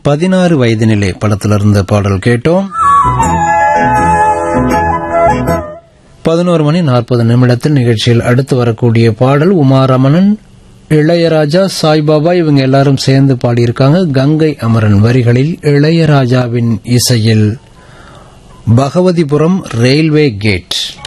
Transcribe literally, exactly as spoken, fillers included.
பதினாறு வயதினிலே படத்திலிருந்த பாடல் கேட்டோம். பதினோரு மணி நாற்பது நிமிடத்தில் நிகழ்ச்சியில் அடுத்து வரக்கூடிய பாடல் உமாரமணன், இளையராஜா, சாய்பாபா இவங்க எல்லாரும் சேர்ந்து பாடியிருக்காங்க. கங்கை அமரன் வரிகளில் இளையராஜாவின் இசையில் பகவதிபுரம் ரயில்வே கேட்.